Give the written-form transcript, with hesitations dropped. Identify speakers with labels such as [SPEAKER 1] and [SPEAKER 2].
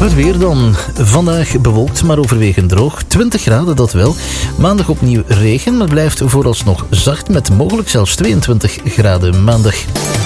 [SPEAKER 1] Het weer dan. Vandaag bewolkt, maar overwegend droog. 20 graden, dat wel. Maandag opnieuw regen, maar blijft vooralsnog zacht met mogelijk zelfs 22 graden maandag.